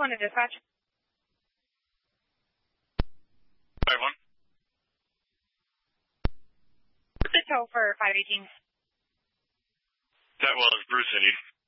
501 to dispatch. 5-1. What's the tow for 518? That was Bruce City.